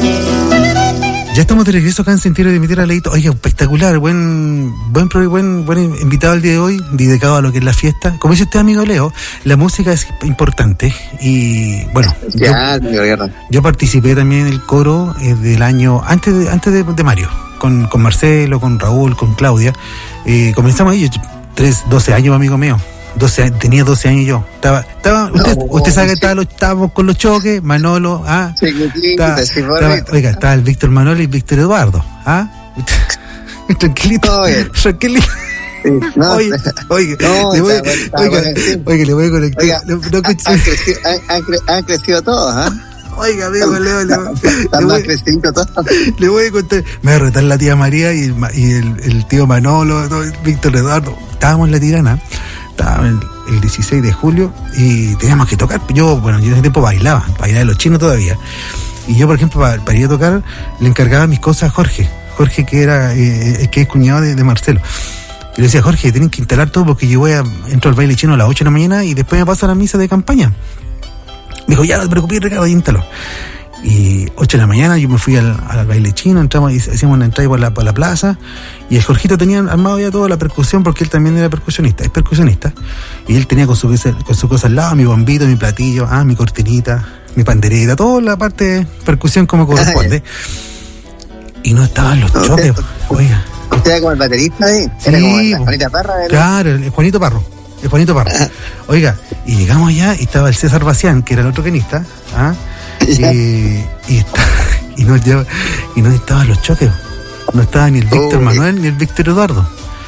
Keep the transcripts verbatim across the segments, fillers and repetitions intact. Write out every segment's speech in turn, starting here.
Ya estamos de regreso acá en Sentido de Meter a Leito. Oiga, espectacular, buen, buen, buen, buen invitado el día de hoy, dedicado a lo que es la fiesta. Como dice usted, amigo Leo, la música es importante y bueno, ya, yo, yo participé también en el coro eh, del año antes de, antes de, de Mario, con, con Marcelo, con Raúl, con Claudia. Eh, comenzamos ahí, yo, tres, doce años, amigo mío. doce, tenía doce años yo. Estaba, estaba, usted, no, usted sabe que estaba los, estábamos con los choques, Manolo, ah, sí, estaba, estaba, oiga, estaba el Víctor Manuel y Víctor Eduardo, ah, tranquilito, tranquilito. Sí, no, oye, oye, no, le voy, está, está, oiga, bueno, sí. oiga, le voy a conectar. Oiga, no, no, han, crecido, han, han, cre, han crecido todos, ¿ah? ¿eh? Oiga, amigo, Leo, le, le, voy, le voy a contar. Me va a retar la tía María y el, y el, el tío Manolo, todo, Víctor Eduardo. Estábamos en la Tirana, estábamos el, el dieciséis de julio y teníamos que tocar. Yo, bueno, yo en ese tiempo bailaba, bailaba de los chinos todavía. Y yo, por ejemplo, para, para ir a tocar, le encargaba mis cosas a Jorge. Jorge, que era eh, que es cuñado de, de Marcelo. Y le decía, Jorge, tienen que instalar todo porque yo voy a entro al baile chino a las ocho de la mañana y después me paso a la misa de campaña. Me dijo, ya no te preocupes, Ricardo, íntalo. Y ocho de la mañana yo me fui al, al baile chino, entramos y hacíamos una entrada por la, por la plaza y el Jorgito tenía armado ya toda la percusión porque él también era percusionista, es percusionista, y él tenía con su, con su cosa al lado, mi bombito, mi platillo, ah, mi cortinita, mi pandereta, toda la parte de percusión como corresponde. Y no estaban los choques, oiga. ¿Usted era como el baterista ahí? Sí, era como la Juanita Parra, ¿verdad? Claro, el Juanito Parro. El Juanito Parro. Oiga, y llegamos allá y estaba el César Bacián, que era el otro pianista, ¿ah? y, y, está, y, no, ya, y no estaban los choques. No estaba ni el Víctor Manuel ni el Víctor Eduardo.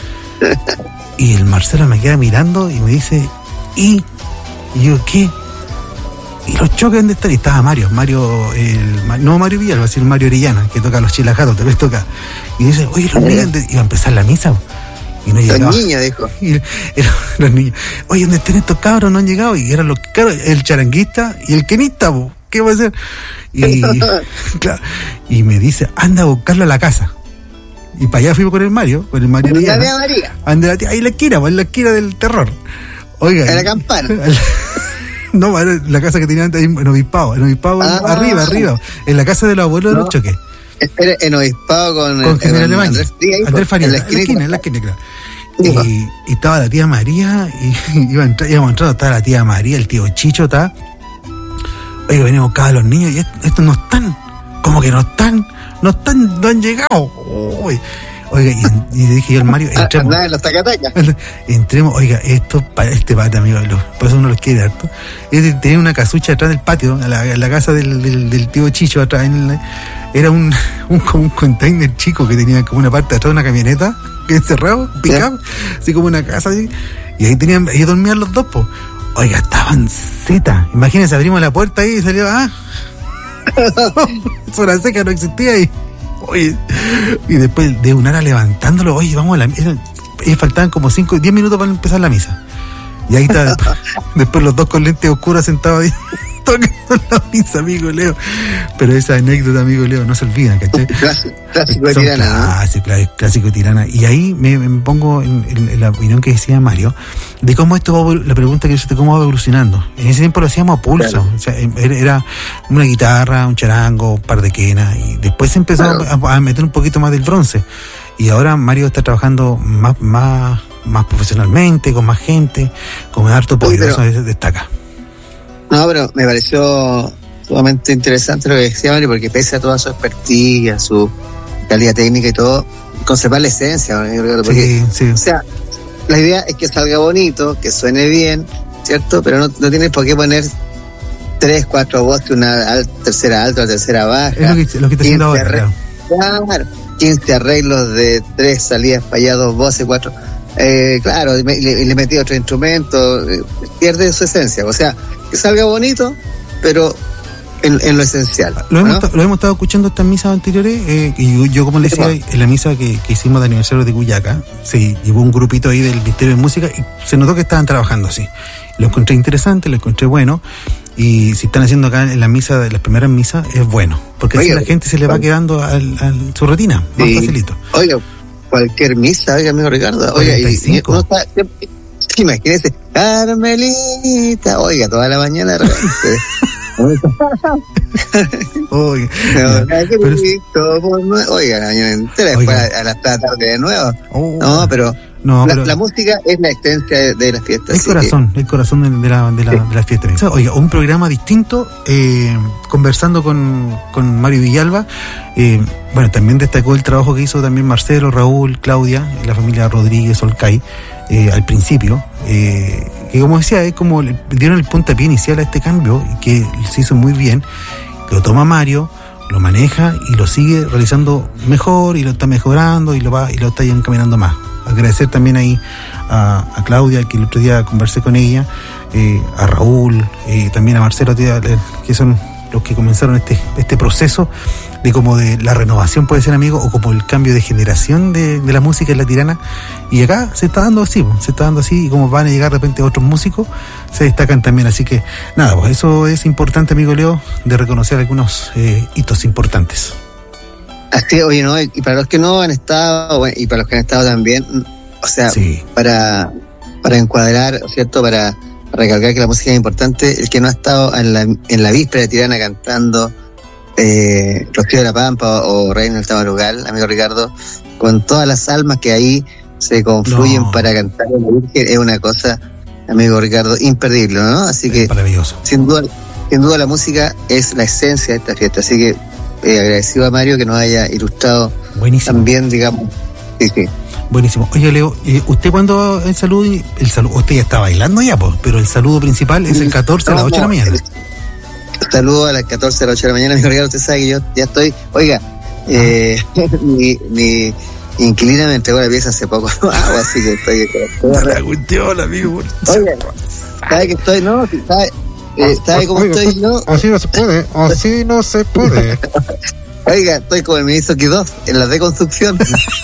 Y el Marcelo me queda mirando y me dice, ¿y? Y yo, ¿qué? ¿Y los choques dónde están? Y estaba Mario, Mario, el, no Mario Villalba, sino Mario Orellana, que toca los chilajatos, tal vez toca. Y dice, oye, los niños, iba a empezar la misa. Y no llegaba. Los niños, dijo. Y era, los niños, oye, ¿dónde están estos cabros? No han llegado. Y eran los cabros, el charanguista y el quenista, po. ¿Qué va a hacer? Y, claro, y me dice, anda a buscarlo a la casa. Y para allá fuimos con el Mario, con el Mario Orellana. ¿La tía María? Anda la tía, ahí en la esquina, en la esquina del terror. Oiga. En la campana. No, era la casa que tenía antes en Obispado, en Obispado, ah, arriba, arriba, en la casa de los abuelos no. de los choques. Era en Obispado con, con General Alemania, Andrés, Andrés, Andrés Faría, en la esquina, en la esquina, claro. Y, y estaba la tía María, y iba a entrar, íbamos a entrar, estaba la tía María, el tío Chicho, está. Oiga, venimos cada los niños, y estos no están, como que no están, no están, no han llegado. Uy. Oiga, y, y dije yo al Mario, entremos. Ah, los taca-taca. Entremos, oiga, esto para este pata, amigo, por eso uno los quiere harto. Es de tener una casucha atrás del patio, a la, a la casa del, del, del tío Chicho atrás. En la, era un, un, como un container chico que tenía como una parte atrás de una camioneta, que encerrado, picado, así como una casa así. Y ahí tenían, ahí dormían los dos, po. Oiga, estaban zeta. Imagínense, abrimos la puerta ahí y salió, ah. Zona seca no existía ahí. Oye, y después de una hora levantándolo, oye, vamos a la misa. Y faltaban como cinco, diez minutos para empezar la misa. Y ahí está, después, después los dos con lentes oscuras sentados ahí, tocando la misa, amigo Leo. Pero esa anécdota, amigo Leo, no se olvida, ¿cachai? Clásico, clásico de Tirana. Clásico, clásico de Tirana. Y ahí me, me pongo en, en, en la opinión que decía Mario, de cómo esto va, la pregunta que yo te cómo va evolucionando. En ese tiempo lo hacíamos a pulso. Claro. O sea, era una guitarra, un charango, un par de quenas, y después se empezó claro. a, a meter un poquito más del bronce. Y ahora Mario está trabajando más, más, más profesionalmente, con más gente, con harto poderoso, pero, destaca. No, pero me pareció sumamente interesante lo que decía Mario, porque pese a toda su expertise, a su calidad técnica y todo, conservar la esencia, porque, sí, sí. O sea, la idea es que salga bonito, que suene bien, ¿cierto? Pero no, no tienes por qué poner tres, cuatro voces, una al, tercera alta, una tercera baja. Es lo que, lo que está haciendo ahora, arreglos, claro. quince arreglos de tres salidas para allá, dos voces, cuatro. Eh, claro, y le, le metí otro instrumento, eh, pierde su esencia. O sea, que salga bonito, pero en, en lo esencial. Lo hemos, ¿no? ta, lo hemos estado escuchando estas misas anteriores, eh, y yo, yo como les decía, en la misa que, que hicimos de aniversario de Cuyaca, se llevó un grupito ahí del Ministerio de Música y se notó que estaban trabajando así. Lo encontré interesante, lo encontré bueno, y si están haciendo acá en la misa, de las primeras misas, es bueno, porque oiga, así la gente se le va quedando al, al, su rutina, más sí, facilito. Oiga, cualquier misa, oiga, amigo Ricardo, oiga, y, y uno está, imagínese, Carmelita, oiga, toda la mañana de repente. Oye, No, ya, qué pero- bonito, por nue- Oiga, el año entero, después Oiga. a, a las tarde de nuevo. Oh. No, pero, No, la, pero- la música es la esencia de, de las fiestas. El así corazón, el corazón de, de la, de, la, de la fiesta. Oiga, un programa distinto, eh, conversando con, con Mario Villalba. Eh, bueno, también destacó el trabajo que hizo también Marcelo, Raúl, Claudia, la familia Rodríguez Olcay, eh, al principio. Eh, que como decía, es como le dieron el puntapié inicial a este cambio, que se hizo muy bien. Lo toma Mario, lo maneja y lo sigue realizando mejor y lo está mejorando y lo va y lo está encaminando más. Agradecer también ahí a, a Claudia, que el otro día conversé con ella, eh, a Raúl, eh, también a Marcelo, tía, eh, que son los que comenzaron este este proceso de como de la renovación, puede ser, amigo, o como el cambio de generación de, de la música en la Tirana. Y acá se está dando así, se está dando así, y como van a llegar de repente otros músicos, se destacan también. Así que nada, pues eso es importante, amigo Leo, de reconocer algunos eh, hitos importantes. Así, oye, no, y para los que no han estado, bueno, y para los que han estado también, o sea, Sí. para, para encuadrar, ¿cierto? Para recalcar que la música es importante, el que no ha estado en la, en la víspera de Tirana cantando eh, Rocío de la Pampa o Reina del Tamarugal, amigo Ricardo, con todas las almas que ahí se confluyen No. para cantar a la Virgen, es una cosa, amigo Ricardo, imperdible, ¿no? Así que, Es maravilloso. sin duda, sin duda la música es la esencia de esta fiesta, así que eh, agradecido a Mario que nos haya ilustrado Buenísimo. también, digamos. Sí, sí. Buenísimo. Oye, Leo, eh, ¿usted cuando el saludo, el saludo, usted ya está bailando ya, pues, pero el saludo principal es el catorce a las ocho de la mañana? Saludos a las catorce de la ocho de la mañana, amigo Ricardo. Usted sabe que yo ya estoy. Oiga, eh, mi, mi inquilina me entregó la pieza hace poco, así que estoy. La cuestión, amigo. Oiga, ¿sabe que estoy? No, ¿sabe, eh, ¿sabe cómo Oiga, estoy yo? Así no se puede, así no se puede. Oiga, estoy como el ministro Quidó en la deconstrucción.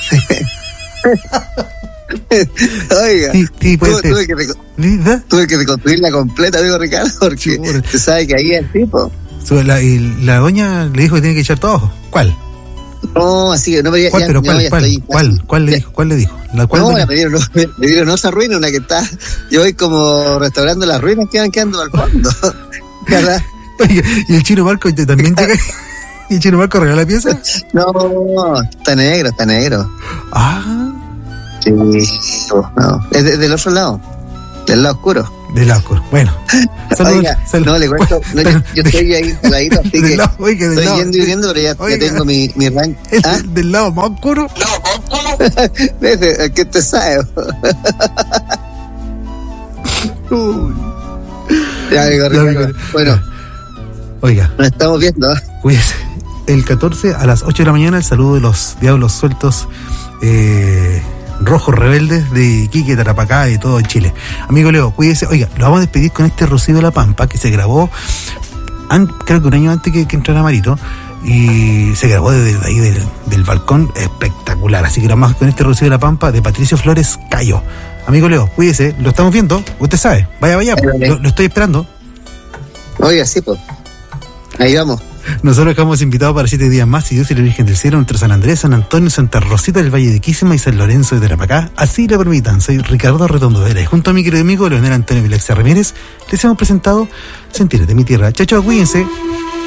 Oiga, Sí, sí, puede tuve, ser. tuve que reco- ¿Verdad? tuve que reconstruirla completa, amigo Ricardo, porque Chuta. usted sabe que ahí es tipo. Su- La, y la doña le dijo que tiene que echar todo ojo. ¿Cuál? No, así que no me ¿Cuál? ya, Pero ya, ¿cuál? ya ¿Cuál? estoy- ¿Cuál? ¿Cuál le ya- dijo? ¿Cuál le dijo? ¿La cuál No, doña? la pidieron, no, me dieron, no se arruine una que está. Yo voy como restaurando las ruinas que van quedando al fondo. ¿Verdad? Oye, y el chino Marco te- también llega. ¿Y el chino Marco regaló la pieza? No, está negro, está negro. Ah, Sí, no. Es de- del otro lado, del lado oscuro. del lado. Bueno, saludos. Oiga, saludos. no le cuento, no, yo, yo estoy ahí ladito, así Del que lado, oiga, del estoy lado. yendo y viniendo, pero ya, ya Oiga. tengo mi, mi rank. El- ¿Ah? Del lado más oscuro. ¿Ves? ¿Qué te sabe? Uy. Ya, amigo Ya, Ricardo. amigo. Bueno, Oiga, nos estamos viendo. ¿eh? cuídese. El catorce a las ocho de la mañana, el saludo de los diablos sueltos eh, rojos rebeldes de Iquique, Tarapacá y todo Chile. Amigo Leo, cuídese. Oiga, lo vamos a despedir con este Rocío de la Pampa que se grabó, an- creo que un año antes que, que entrara Marito, y se grabó desde ahí del, del balcón, espectacular. Así que lo vamos con este Rocío de la Pampa de Patricio Flores Cayo. Amigo Leo, cuídese, lo estamos viendo, usted sabe, vaya, vaya, lo, lo estoy esperando. Oiga, sí, pues. Ahí vamos. Nosotros estamos invitados para siete días más, si Dios y la Virgen del Cielo, entre San Andrés, San Antonio, Santa Rosita del Valle de Quísima y San Lorenzo de Tarapacá, así lo permitan. Soy Ricardo Redondo Vera y junto a mi querido amigo Leonel Antonio Vilexia Ramírez les hemos presentado Sentires de mi Tierra. Chao, chao, cuídense.